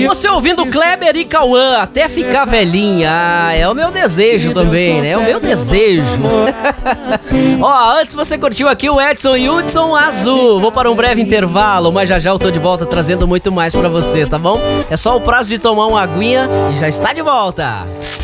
Você ouvindo Kleber e Cauã até ficar velhinha. Ah, é o meu desejo também, né? É o meu desejo. Ó, antes você curtiu aqui o Edson e Hudson Azul. Vou para um breve intervalo, mas já eu tô de volta trazendo muito mais pra você, tá bom? É só o prazo de tomar uma aguinha e já está de volta.